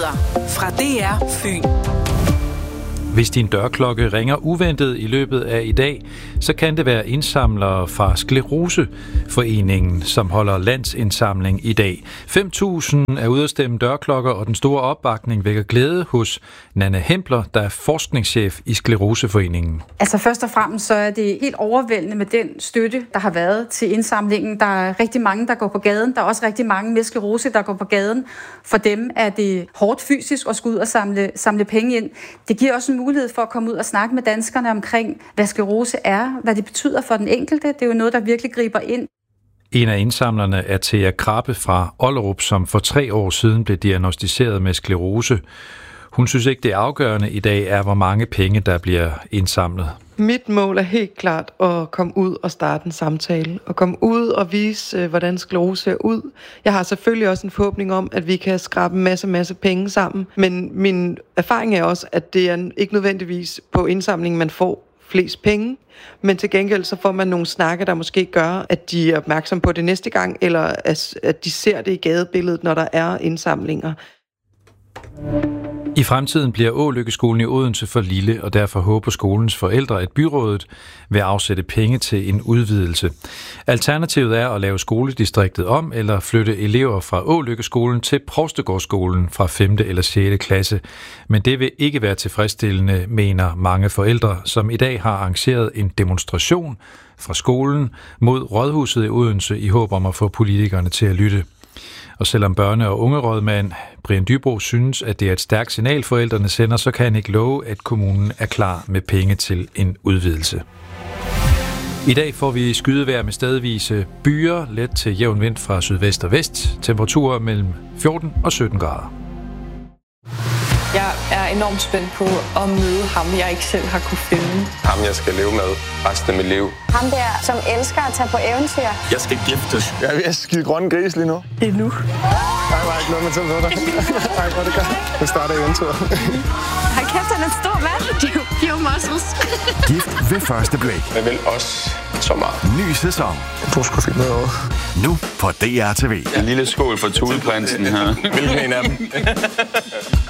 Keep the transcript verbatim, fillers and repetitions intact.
Nyheder fra D R Fyn. Hvis din dørklokke ringer uventet i løbet af i dag, så kan det være indsamlere fra Skleroseforeningen, som holder landsindsamling i dag. fem tusind er ude at stemme dørklokker, og den store opbakning vækker glæde hos Nanna Hempler, der er forskningschef i Skleroseforeningen. Altså først og fremmest så er det helt overvældende med den støtte, der har været til indsamlingen. Der er rigtig mange, der går på gaden. Der er også rigtig mange med sklerose, der går på gaden. For dem er det hårdt fysisk at skulle ud og samle, samle penge ind. Det giver også en mulighed for at komme ud og snakke med danskerne omkring, hvad sklerose er, hvad det betyder for den enkelte. Det er jo noget, der virkelig griber ind. En af indsamlerne er Thea Krabbe fra Ollerup, som for tre år siden blev diagnosticeret med sklerose. Hun synes ikke, det afgørende i dag er, hvor mange penge, der bliver indsamlet. Mit mål er helt klart at komme ud og starte en samtale. Og komme ud og vise, hvordan sklerose ser ud. Jeg har selvfølgelig også en forhåbning om, at vi kan skrabe en masse, masse penge sammen. Men min erfaring er også, at det er ikke nødvendigvis på indsamlingen, man får flest penge. Men til gengæld så får man nogle snakke, der måske gør, at de er opmærksom på det næste gang, eller at de ser det i gadebilledet, når der er indsamlinger. I fremtiden bliver Ålykkeskolen i Odense for lille, og derfor håber skolens forældre, at byrådet vil afsætte penge til en udvidelse. Alternativet er at lave skoledistriktet om, eller flytte elever fra Ålykkeskolen til Provstegårdsskolen fra femte eller sjette klasse. Men det vil ikke være tilfredsstillende, mener mange forældre, som i dag har arrangeret en demonstration fra skolen mod Rådhuset i Odense i håb om at få politikerne til at lytte. Og selvom børne- og ungerådmand Brian Dybro synes, at det er et stærkt signal, forældrene sender, så kan han ikke love, at kommunen er klar med penge til en udvidelse. I dag får vi skydevejr med stedvise byer, let til jævn vind fra sydvest og vest. Temperaturer mellem fjorten og sytten grader. Jeg er enormt spændt på at møde ham, jeg ikke selv har kunne finde. Ham, jeg skal leve med resten af mit liv. Ham der, som elsker at tage på eventyr. Jeg skal giftes. Jeg er ved at skide grønne gris lige nu. Endnu. Nej, var ikke noget med til med dig. Nej, hvor det godt. Nu starter eventyret. Hold kæft, han er en stor mand. De er jo pure muscles. Gift ved første blik. Jeg vil også så meget. Ny sæson. Du skal finde noget over. Nu på D R T V. En lille skål for Tudeprinsen her. Hvilken en af dem?